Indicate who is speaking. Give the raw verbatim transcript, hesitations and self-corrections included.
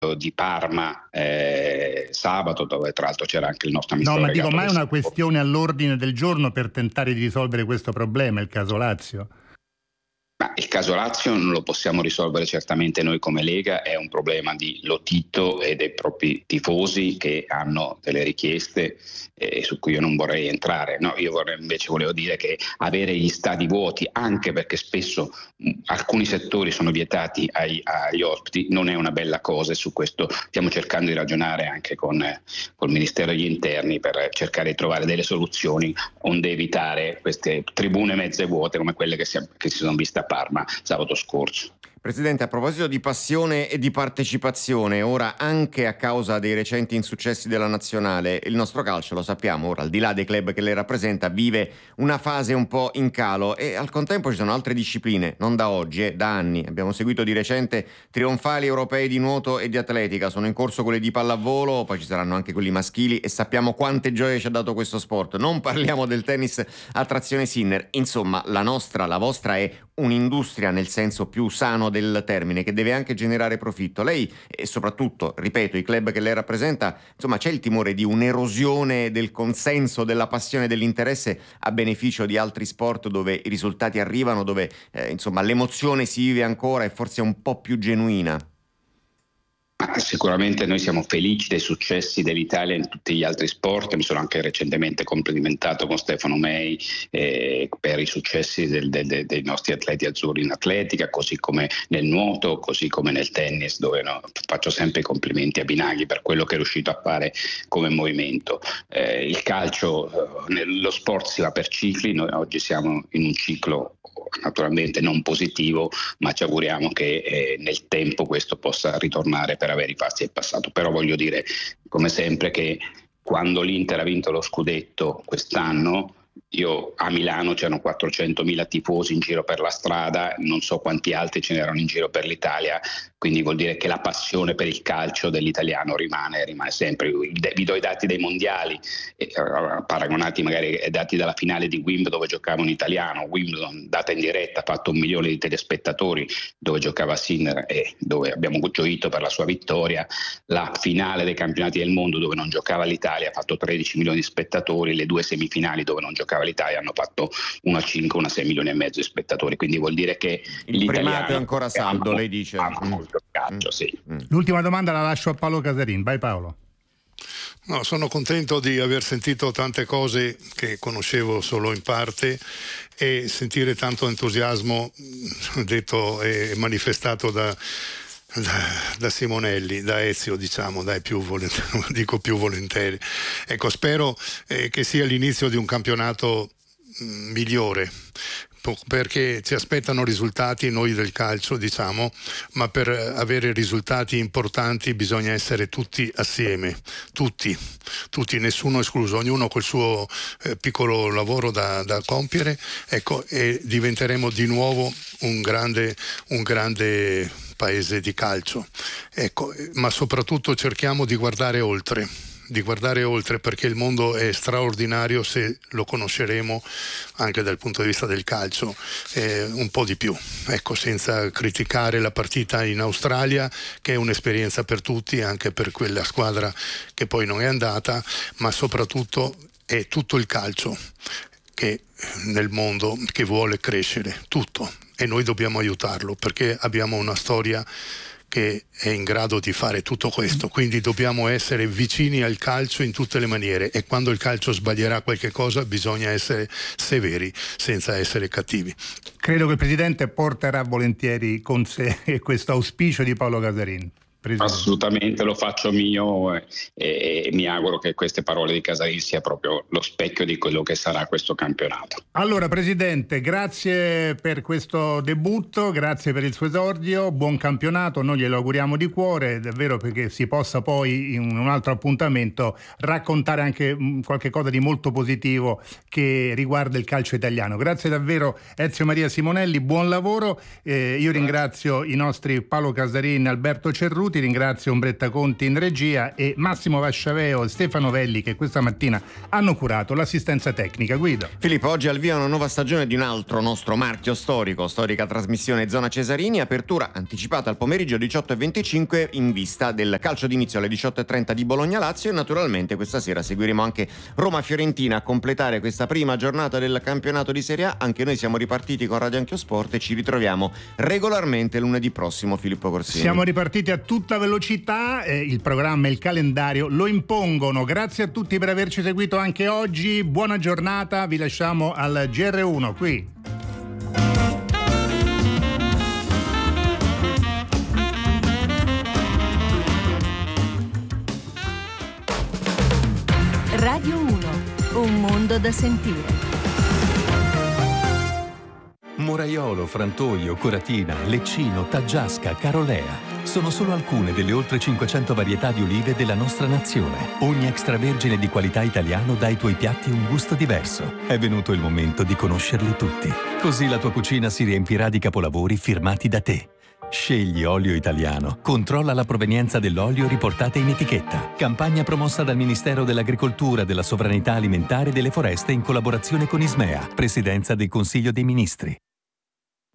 Speaker 1: di Parma eh, sabato, dove tra l'altro c'era anche il nostro amico.
Speaker 2: No, ma dico, ma è una
Speaker 1: Sabato.
Speaker 2: questione all'ordine del giorno per tentare di risolvere questo problema, il caso Lazio?
Speaker 1: Ma il caso Lazio non lo possiamo risolvere certamente noi come Lega, è un problema di Lotito e dei propri tifosi che hanno delle richieste eh, su cui io non vorrei entrare. No, io vorrei, invece volevo dire che avere gli stadi vuoti, anche perché spesso mh, alcuni settori sono vietati ai, agli ospiti, non è una bella cosa, e su questo stiamo cercando di ragionare anche con eh, col Ministero degli Interni per cercare di trovare delle soluzioni onde evitare queste tribune mezze vuote come quelle che si, che si sono viste a Parma sabato scorso.
Speaker 3: Presidente, a proposito di passione e di partecipazione, ora anche a causa dei recenti insuccessi della nazionale, il nostro calcio, lo sappiamo, ora al di là dei club che lei rappresenta, vive una fase un po' in calo, e al contempo ci sono altre discipline, non da oggi, eh, da anni. Abbiamo seguito di recente trionfali europei di nuoto e di atletica, sono in corso quelli di pallavolo, poi ci saranno anche quelli maschili, e sappiamo quante gioie ci ha dato questo sport. Non parliamo del tennis a trazione Sinner. Insomma, la nostra, la vostra è un'industria nel senso più sano del termine, che deve anche generare profitto. Lei, e soprattutto, ripeto, i club che lei rappresenta, insomma, c'è il timore di un'erosione del consenso, della passione, dell'interesse a beneficio di altri sport dove i risultati arrivano, dove eh, insomma l'emozione si vive ancora e forse è un po' più genuina?
Speaker 1: Sicuramente noi siamo felici dei successi dell'Italia in tutti gli altri sport. Mi sono anche recentemente complimentato con Stefano Mei eh, per i successi del, del, dei nostri atleti azzurri in atletica, così come nel nuoto, così come nel tennis, dove no, faccio sempre i complimenti a Binaghi per quello che è riuscito a fare come movimento. Eh, il calcio, eh, nello sport si va per cicli, noi oggi siamo in un ciclo naturalmente non positivo, ma ci auguriamo che eh, nel tempo questo possa ritornare per avere i passi del passato. Però voglio dire, come sempre, che quando l'Inter ha vinto lo scudetto quest'anno, io a Milano c'erano quattrocentomila tifosi in giro per la strada, non so quanti altri ce n'erano in giro per l'Italia, quindi vuol dire che la passione per il calcio dell'italiano rimane, rimane sempre. Vi do i dati dei mondiali, eh, paragonati magari ai dati della finale di Wimbledon dove giocava un italiano. Wimbledon, data in diretta, ha fatto un milione di telespettatori, dove giocava Sinner e dove abbiamo gioito per la sua vittoria. La finale dei campionati del mondo dove non giocava l'Italia ha fatto tredici milioni di spettatori, le due semifinali dove non giocava l'Italia hanno fatto uno a cinque, uno a sei milioni e mezzo di spettatori, quindi vuol dire che
Speaker 3: il primato è ancora saldo,
Speaker 1: ama,
Speaker 3: lei dice.
Speaker 1: Ama molto il calcio,
Speaker 3: mm.
Speaker 1: sì.
Speaker 2: Mm. L'ultima domanda la lascio a Paolo Casarin. Vai Paolo.
Speaker 4: No, sono contento di aver sentito tante cose che conoscevo solo in parte e sentire tanto entusiasmo detto e manifestato da Da, da Simonelli, da Ezio, diciamo, dai, più volentieri, dico più volentieri. Ecco, spero eh, che sia l'inizio di un campionato mh, migliore, perché ci aspettano risultati noi del calcio, diciamo, ma per avere risultati importanti bisogna essere tutti assieme, tutti, tutti, nessuno escluso, ognuno col suo eh, piccolo lavoro da, da compiere, ecco, e diventeremo di nuovo un grande, un grande paese di calcio, ecco, ma soprattutto cerchiamo di guardare oltre, di guardare oltre perché il mondo è straordinario se lo conosceremo anche dal punto di vista del calcio eh, un po' di più, ecco, senza criticare la partita in Australia che è un'esperienza per tutti, anche per quella squadra che poi non è andata, ma soprattutto è tutto il calcio che nel mondo che vuole crescere, tutto. E noi dobbiamo aiutarlo perché abbiamo una storia che è in grado di fare tutto questo, quindi dobbiamo essere vicini al calcio in tutte le maniere e quando il calcio sbaglierà qualche cosa bisogna essere severi senza essere cattivi.
Speaker 2: Credo che il Presidente porterà volentieri con sé questo auspicio di Paolo Casarin. Presidente.
Speaker 1: Assolutamente, lo faccio mio e, e mi auguro che queste parole di Casarin sia proprio lo specchio di quello che sarà questo campionato.
Speaker 2: Allora Presidente, grazie per questo debutto, grazie per il suo esordio, buon campionato, noi glielo auguriamo di cuore, davvero, perché si possa poi in un altro appuntamento raccontare anche qualche cosa di molto positivo che riguarda il calcio italiano. Grazie davvero Ezio Maria Simonelli, buon lavoro, eh, io ringrazio i nostri Paolo Casarin e Alberto Cerruti. saluti, ringrazio Umbretta Conti in regia e Massimo Vasciaveo e Stefano Velli che questa mattina hanno curato l'assistenza tecnica. Guido.
Speaker 3: Filippo, oggi al via una nuova stagione di un altro nostro marchio storico, storica trasmissione Zona Cesarini, apertura anticipata al pomeriggio diciotto e venticinque in vista del calcio d'inizio alle diciotto e trenta di Bologna-Lazio e naturalmente questa sera seguiremo anche Roma-Fiorentina a completare questa prima giornata del campionato di Serie A. Anche noi siamo ripartiti con Radio Anch'io Sport e ci ritroviamo regolarmente lunedì prossimo. Filippo Corsini.
Speaker 2: Siamo ripartiti a tutta velocità, eh, il programma e il calendario lo impongono. Grazie a tutti per averci seguito anche oggi, buona giornata, vi lasciamo al G R uno qui.
Speaker 5: Radio uno, un mondo da sentire.
Speaker 6: Moraiolo, Frantoio, Coratina, Leccino, Taggiasca, Carolea. Sono solo alcune delle oltre cinquecento varietà di olive della nostra nazione. Ogni extravergine di qualità italiano dà ai tuoi piatti un gusto diverso. È venuto il momento di conoscerli tutti. Così la tua cucina si riempirà di capolavori firmati da te. Scegli olio italiano. Controlla la provenienza dell'olio riportata in etichetta. Campagna promossa dal Ministero dell'Agricoltura, della Sovranità Alimentare e delle Foreste in collaborazione con Ismea, Presidenza del Consiglio dei Ministri.